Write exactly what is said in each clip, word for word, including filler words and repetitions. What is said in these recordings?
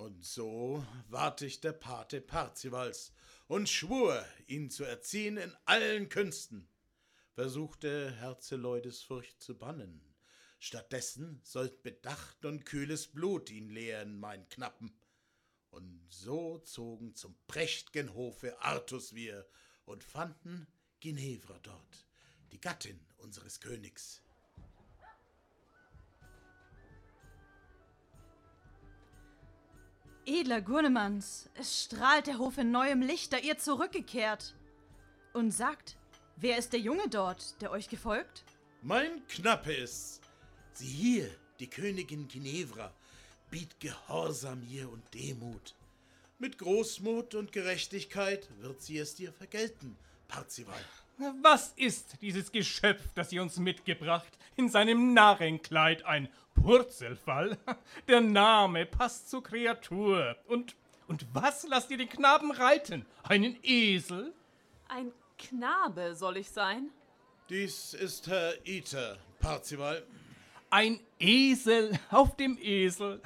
Und so ward ich der Pate Parzivals und schwur, ihn zu erziehen in allen Künsten. Versuchte Herzeleudes Furcht zu bannen. Stattdessen sollt Bedacht und kühles Blut ihn lehren, mein Knappen. Und so zogen zum prächt'gen Hofe Artus wir und fanden Ginevra dort, die Gattin unseres Königs. Edler Gurnemanz, es strahlt der Hof in neuem Licht, da ihr zurückgekehrt. Und sagt, wer ist der Junge dort, der euch gefolgt? Mein Knappe ist's. Sieh hier, die Königin Ginevra, biet Gehorsam ihr und Demut. Mit Großmut und Gerechtigkeit wird sie es dir vergelten, Parzival. Was ist dieses Geschöpf, das ihr uns mitgebracht? In seinem Narrenkleid ein Purzelfall? Der Name passt zur Kreatur. Und, und was lasst ihr den Knaben reiten? Einen Esel? Ein Knabe soll ich sein? Dies ist Herr Iter, Parzival. Ein Esel auf dem Esel.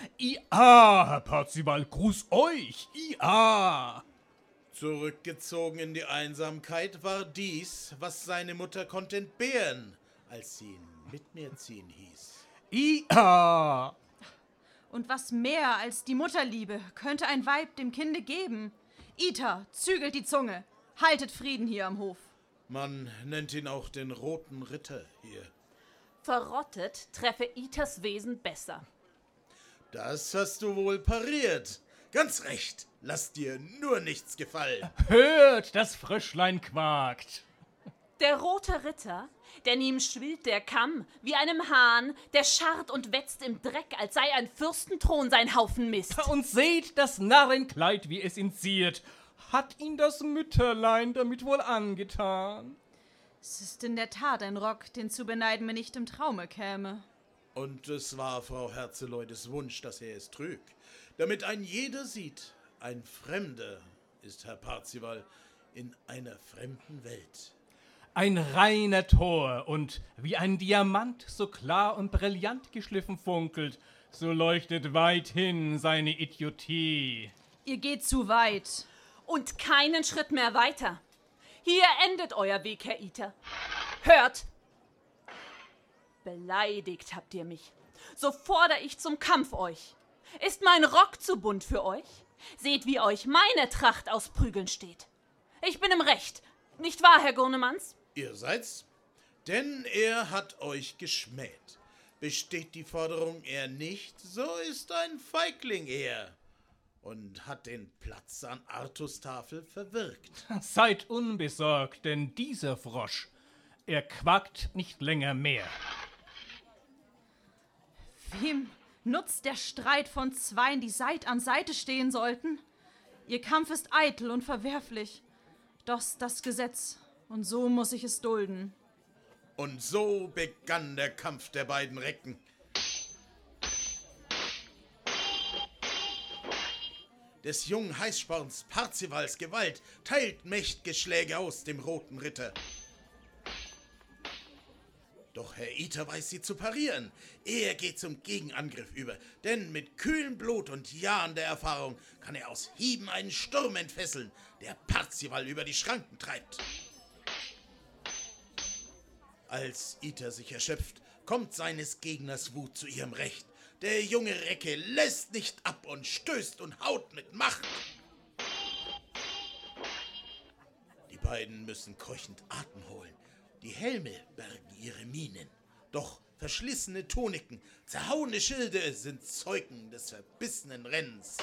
Ia, Herr Parzival, gruß euch. Ia. Zurückgezogen in die Einsamkeit war dies, was seine Mutter konnte entbehren, als sie ihn mit mir ziehen hieß. Ia. Und was mehr als die Mutterliebe könnte ein Weib dem Kinde geben? Iter, zügelt die Zunge, haltet Frieden hier am Hof. Man nennt ihn auch den Roten Ritter hier. Verrottet treffe Iters Wesen besser. Das hast du wohl pariert. Ganz recht, lass dir nur nichts gefallen. Hört, das Fröschlein quakt. Der rote Ritter, denn ihm schwillt der Kamm wie einem Hahn, der scharrt und wetzt im Dreck, als sei ein Fürstenthron sein Haufen Mist. Und seht das Narrenkleid, wie es ihn ziert. Hat ihn das Mütterlein damit wohl angetan? Es ist in der Tat ein Rock, den zu beneiden mir nicht im Traume käme. Und es war Frau Herzeleudes Wunsch, dass er es trüg, damit ein jeder sieht, ein Fremder ist Herr Parzival in einer fremden Welt. Ein reiner Tor und wie ein Diamant so klar und brillant geschliffen funkelt, so leuchtet weithin seine Idiotie. Ihr geht zu weit. Und keinen Schritt mehr weiter. Hier endet euer Weg, Herr Iter. Hört! Beleidigt habt ihr mich. So fordere ich zum Kampf euch. Ist mein Rock zu bunt für euch? Seht, wie euch meine Tracht aus Prügeln steht. Ich bin im Recht, nicht wahr, Herr Gurnemanz? Ihr seid's? Denn er hat euch geschmäht. Besteht die Forderung er nicht, so ist ein Feigling er. Und hat den Platz an Artus Tafel verwirkt. Seid unbesorgt, denn dieser Frosch, er quakt nicht länger mehr. Wem nutzt der Streit von Zweien, die Seit an Seite stehen sollten? Ihr Kampf ist eitel und verwerflich. Doch das Gesetz, und so muss ich es dulden. Und so begann der Kampf der beiden Recken. Des jungen Heißsporns Parzivals Gewalt teilt mächt'ge Schläge aus dem Roten Ritter. Doch Herr Iter weiß sie zu parieren. Er geht zum Gegenangriff über, denn mit kühlem Blut und Jahren der Erfahrung kann er aus Hieben einen Sturm entfesseln, der Parzival über die Schranken treibt. Als Iter sich erschöpft, kommt seines Gegners Wut zu ihrem Recht. Der junge Recke lässt nicht ab und stößt und haut mit Macht. Die beiden müssen keuchend Atem holen. Die Helme bergen ihre Mienen. Doch verschlissene Tuniken, zerhauene Schilde sind Zeugen des verbissenen Rennens.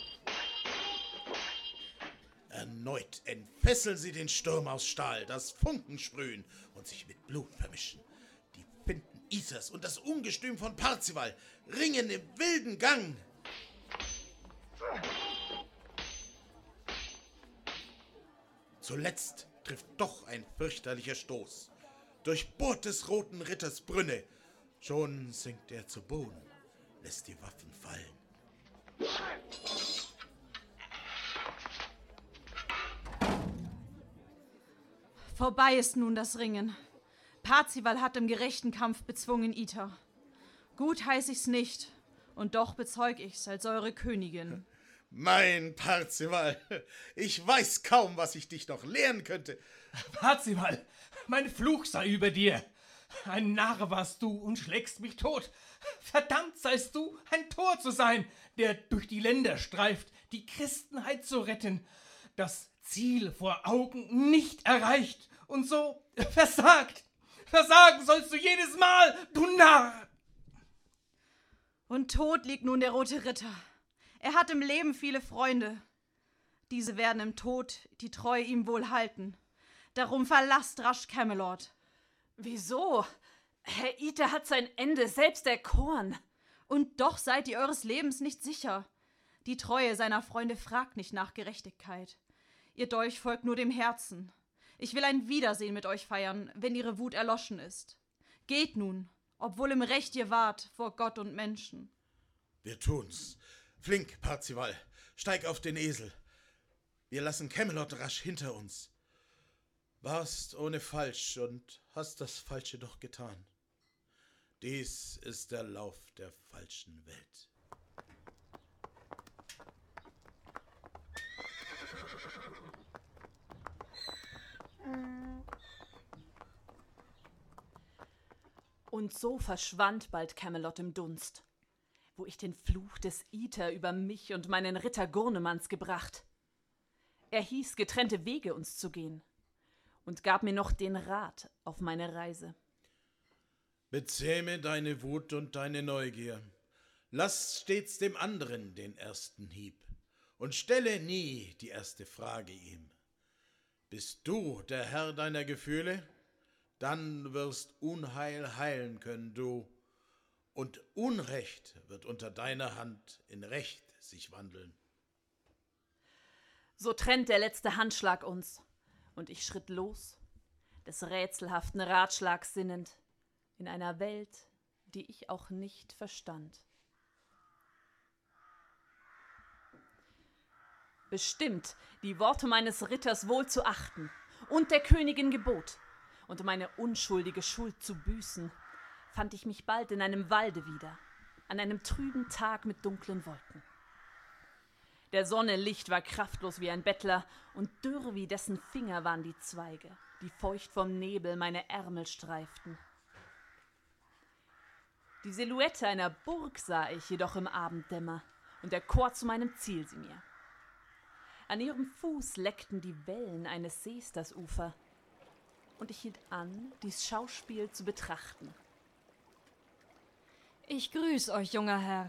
Erneut entfesseln sie den Sturm aus Stahl, das Funken sprühen und sich mit Blut vermischen. Die Finden Iters und das Ungestüm von Parzival ringen im wilden Gang. Zuletzt trifft doch ein fürchterlicher Stoß. Durchbohrt des Roten Ritters Brünne. Schon sinkt er zu Boden, lässt die Waffen fallen. Vorbei ist nun das Ringen. Parzival hat im gerechten Kampf bezwungen Iter. Gut heiß ich's nicht, Und doch bezeug ich's als eure Königin. Mein Parzival, ich weiß kaum, was ich dich noch lehren könnte. Parzival, mein Fluch sei über dir. Ein Narr warst du und schlägst mich tot. Verdammt seist du, ein Tor zu sein, der durch die Länder streift, die Christenheit zu retten, das Ziel vor Augen nicht erreicht und so versagt. Versagen sollst du jedes Mal, du Narr! Und tot liegt nun der rote Ritter. Er hat im Leben viele Freunde. Diese werden im Tod die Treue ihm wohl halten. Darum verlasst rasch Camelot. Wieso? Herr Iter hat sein Ende selbst erkoren. Und doch seid ihr eures Lebens nicht sicher. Die Treue seiner Freunde fragt nicht nach Gerechtigkeit. Ihr Dolch folgt nur dem Herzen. Ich will ein Wiedersehen mit euch feiern, wenn ihre Wut erloschen ist. Geht nun, obwohl im Recht ihr wart vor Gott und Menschen. Wir tun's. Flink, Parzival, steig auf den Esel. Wir lassen Camelot rasch hinter uns. Warst ohne Falsch und hast das Falsche doch getan. Dies ist der Lauf der falschen Welt. Und so verschwand bald Camelot im Dunst, wo ich den Fluch des Iter über mich und meinen Ritter Gurnemanz gebracht. Er hieß, getrennte Wege uns zu gehen, und gab mir noch den Rat auf meine Reise. Bezähme deine Wut und deine Neugier. Lass stets dem anderen den ersten Hieb und stelle nie die erste Frage ihm. Bist du der Herr deiner Gefühle? Dann wirst Unheil heilen können du, und Unrecht wird unter deiner Hand in Recht sich wandeln. So trennt der letzte Handschlag uns, und ich schritt los, des rätselhaften Ratschlags sinnend, in einer Welt, die ich auch nicht verstand. Bestimmt, die Worte meines Ritters wohl zu achten und der Königin Gebot und meine unschuldige Schuld zu büßen, fand ich mich bald in einem Walde wieder, an einem trüben Tag mit dunklen Wolken. Der Sonne Licht war kraftlos wie ein Bettler, und dürr wie dessen Finger waren die Zweige, die feucht vom Nebel meine Ärmel streiften. Die Silhouette einer Burg sah ich jedoch im Abenddämmer, und der Chor zu meinem Ziel sie mir. An ihrem Fuß leckten die Wellen eines Sees das Ufer, und ich hielt an, dies Schauspiel zu betrachten. Ich grüß euch, junger Herr.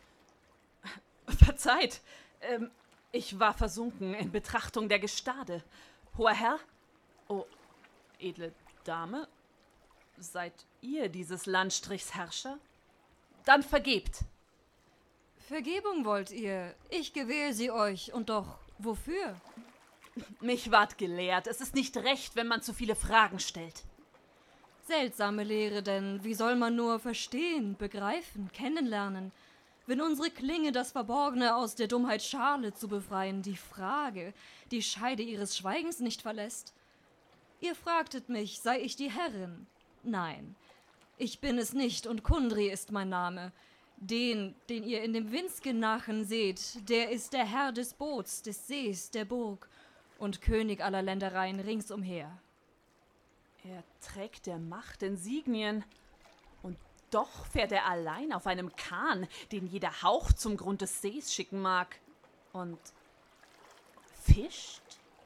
Verzeiht, ähm, ich war versunken in Betrachtung der Gestade. Hoher Herr, oh, edle Dame, seid ihr dieses Landstrichs Herrscher? Dann vergebt. Vergebung wollt ihr, ich gewähre sie euch, und doch, wofür? Mich ward gelehrt, es ist nicht recht, wenn man zu viele Fragen stellt. Seltsame Lehre, denn wie soll man nur verstehen, begreifen, kennenlernen, wenn unsere Klinge das Verborgene aus der Dummheit Schale zu befreien, die Frage, die Scheide ihres Schweigens nicht verlässt? Ihr fragtet mich, sei ich die Herrin? Nein, ich bin es nicht, und Kundry ist mein Name. Den, den ihr in dem Windsgen-Nachen seht, der ist der Herr des Boots, des Sees, der Burg und König aller Ländereien ringsumher. Er trägt der Macht Insignien, und doch fährt er allein auf einem Kahn, den jeder Hauch zum Grund des Sees schicken mag. Und fischt?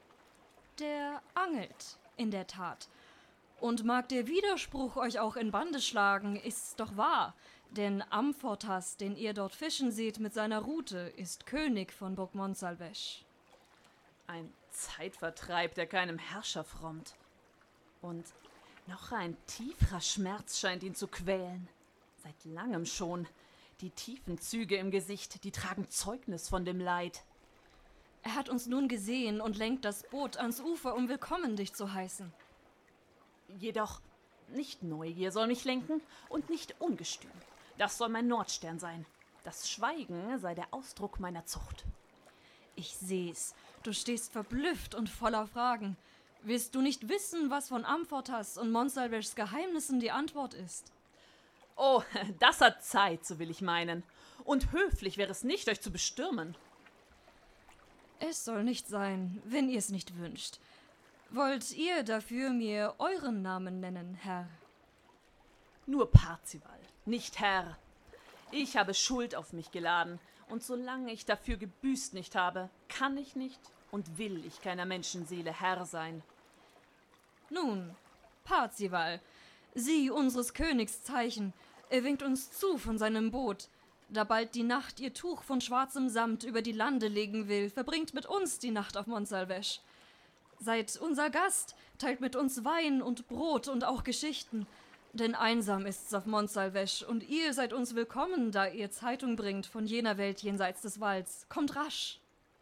Der angelt, in der Tat. Und mag der Widerspruch euch auch in Bande schlagen, ist's doch wahr, denn Amfortas, den ihr dort fischen seht mit seiner Rute, ist König von Burg Montsalvech. Ein Zeitvertreib, der keinem Herrscher frommt. Und noch ein tieferer Schmerz scheint ihn zu quälen. Seit langem schon. Die tiefen Züge im Gesicht, die tragen Zeugnis von dem Leid. Er hat uns nun gesehen und lenkt das Boot ans Ufer, um willkommen dich zu heißen. Jedoch nicht Neugier soll mich lenken und nicht Ungestüm. Das soll mein Nordstern sein. Das Schweigen sei der Ausdruck meiner Zucht. Ich seh's. Du stehst verblüfft und voller Fragen. Willst du nicht wissen, was von Amfortas und Montsalvechs Geheimnissen die Antwort ist? Oh, das hat Zeit, so will ich meinen. Und höflich wäre es nicht, euch zu bestürmen. Es soll nicht sein, wenn ihr es nicht wünscht. Wollt ihr dafür mir euren Namen nennen, Herr? Nur Parzival, nicht Herr. Ich habe Schuld auf mich geladen, und solange ich dafür gebüßt nicht habe, kann ich nicht und will ich keiner Menschenseele Herr sein. Nun, Parzival, sieh unseres Königs Zeichen. Er winkt uns zu von seinem Boot. Da bald die Nacht ihr Tuch von schwarzem Samt über die Lande legen will, verbringt mit uns die Nacht auf Montsalvèche. Seid unser Gast, teilt mit uns Wein und Brot und auch Geschichten. Denn einsam ist's auf Montsalvèche, und ihr seid uns willkommen, da ihr Zeitung bringt von jener Welt jenseits des Walds. Kommt rasch!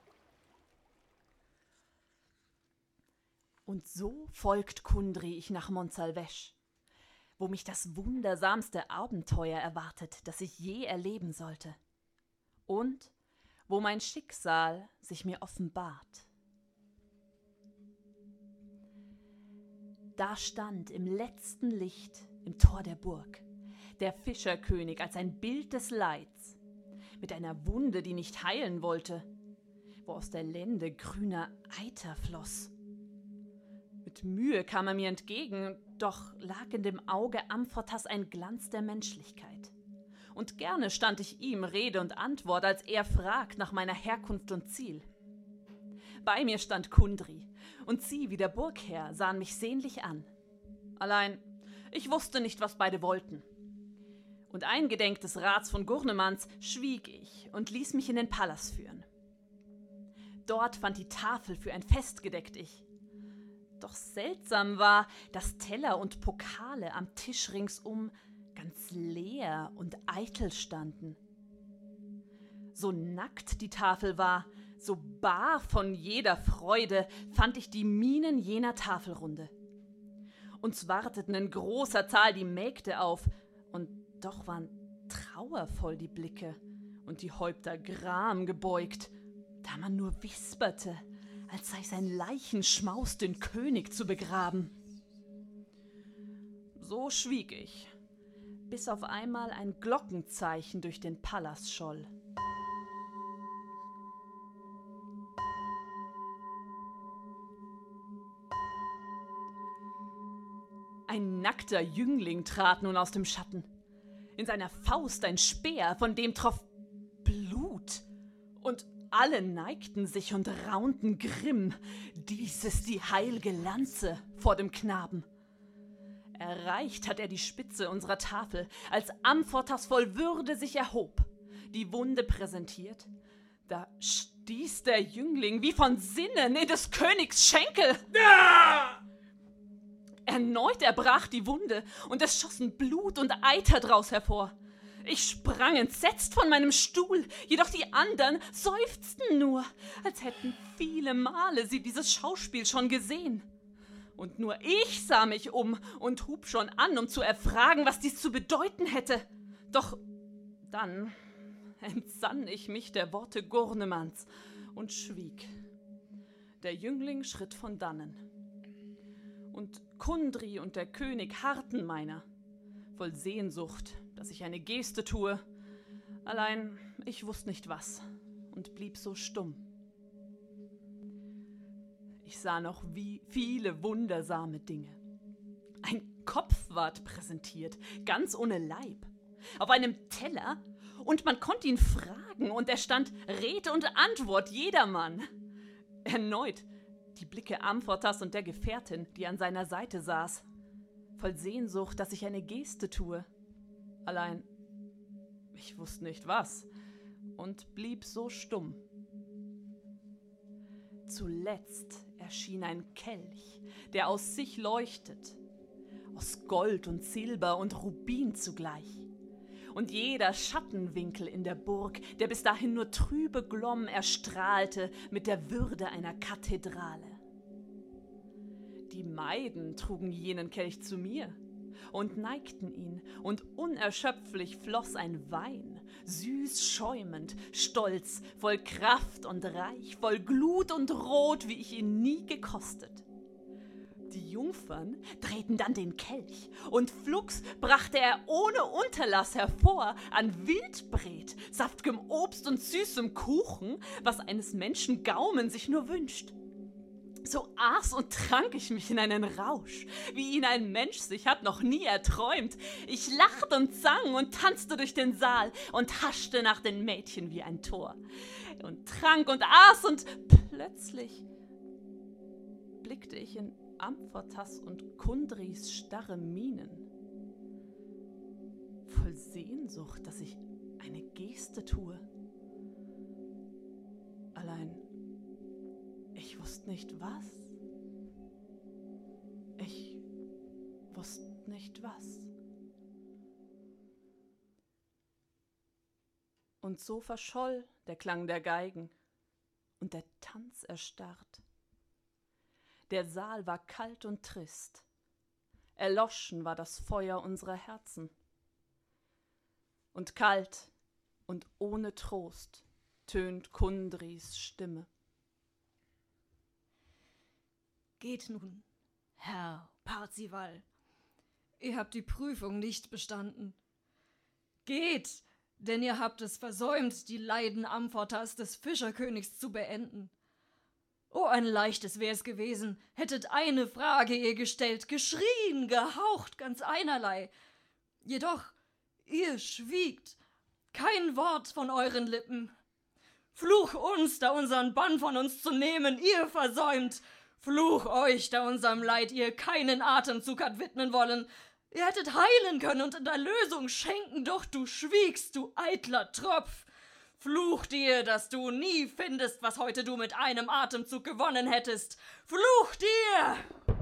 Und so folgt Kundry ich nach Montsalvèche, wo mich das wundersamste Abenteuer erwartet, das ich je erleben sollte, und wo mein Schicksal sich mir offenbart. Da stand im letzten Licht im Tor der Burg der Fischerkönig als ein Bild des Leids, mit einer Wunde, die nicht heilen wollte, wo aus der Lende grüner Eiter floss. Mit Mühe kam er mir entgegen, doch lag in dem Auge Amphotas ein Glanz der Menschlichkeit. Und gerne stand ich ihm Rede und Antwort, als er fragt nach meiner Herkunft und Ziel. Bei mir stand Kundry, und sie wie der Burgherr sahen mich sehnlich an. Allein, ich wusste nicht, was beide wollten. Und eingedenk des Rats von Gurnemanz schwieg ich und ließ mich in den Palast führen. Dort fand die Tafel für ein Fest gedeckt ich. Doch seltsam war, dass Teller und Pokale am Tisch ringsum ganz leer und eitel standen. So nackt die Tafel war, so bar von jeder Freude, fand ich die Mienen jener Tafelrunde. Uns warteten in großer Zahl die Mägde auf, und doch waren trauervoll die Blicke und die Häupter gram gebeugt, da man nur wisperte, als sei sein Leichenschmaus, den König zu begraben. So schwieg ich, bis auf einmal ein Glockenzeichen durch den Palast scholl. Ein nackter Jüngling trat nun aus dem Schatten. In seiner Faust ein Speer, von dem troff Blut. Und alle neigten sich und raunten grimm. Dies ist die heilge Lanze vor dem Knaben. Erreicht hat er die Spitze unserer Tafel, als Amphotas voll Würde sich erhob, die Wunde präsentiert. Da stieß der Jüngling wie von Sinnen in des Königs Schenkel. Ah! Erneut erbrach die Wunde, und es schossen Blut und Eiter draus hervor. Ich sprang entsetzt von meinem Stuhl, jedoch die andern seufzten nur, als hätten viele Male sie dieses Schauspiel schon gesehen. Und nur ich sah mich um und hub schon an, um zu erfragen, was dies zu bedeuten hätte. Doch dann entsann ich mich der Worte Gurnemanz und schwieg. Der Jüngling schritt von dannen. Und Kundry und der König harrten meiner, voll Sehnsucht, dass ich eine Geste tue. Allein ich wusste nicht was und blieb so stumm. Ich sah noch wie viele wundersame Dinge. Ein Kopf ward präsentiert, ganz ohne Leib, auf einem Teller, und man konnte ihn fragen, und er stand Rede und Antwort jedermann. Erneut die Blicke Amphotas und der Gefährtin, die an seiner Seite saß, voll Sehnsucht, dass ich eine Geste tue. Allein, ich wusste nicht was und blieb so stumm. Zuletzt erschien ein Kelch, der aus sich leuchtet, aus Gold und Silber und Rubin zugleich. Und jeder Schattenwinkel in der Burg, der bis dahin nur trübe glomm, erstrahlte mit der Würde einer Kathedrale. Die Maiden trugen jenen Kelch zu mir und neigten ihn, und unerschöpflich floss ein Wein, süß schäumend, stolz, voll Kraft und reich, voll Glut und Rot, wie ich ihn nie gekostet. Die Jungfern drehten dann den Kelch, und flugs brachte er ohne Unterlass hervor an Wildbret, saftigem Obst und süßem Kuchen, was eines Menschen Gaumen sich nur wünscht. So aß und trank ich mich in einen Rausch, wie ihn ein Mensch sich hat noch nie erträumt. Ich lachte und sang und tanzte durch den Saal und haschte nach den Mädchen wie ein Tor. Und trank und aß, und plötzlich blickte ich in Amphotas und Kundris starre Mienen. Voll Sehnsucht, dass ich eine Geste tue. Allein, ich wusste nicht was. Ich wusste nicht was. Und so verscholl der Klang der Geigen und der Tanz erstarrt. Der Saal war kalt und trist. Erloschen war das Feuer unserer Herzen. Und kalt und ohne Trost tönt Kundris Stimme. Geht nun, Herr Parzival. Ihr habt die Prüfung nicht bestanden. Geht, denn ihr habt es versäumt, die Leiden Amphotas des Fischerkönigs zu beenden. Oh, ein leichtes wär's gewesen, hättet eine Frage ihr gestellt, geschrien, gehaucht, ganz einerlei. Jedoch, ihr schwiegt, kein Wort von euren Lippen. Fluch uns, da unseren Bann von uns zu nehmen, ihr versäumt. Fluch euch, da unserem Leid ihr keinen Atemzug hat widmen wollen. Ihr hättet heilen können und in Erlösung schenken, doch du schwiegst, du eitler Tropf. Fluch dir, dass du nie findest, was heute du mit einem Atemzug gewonnen hättest. Fluch dir!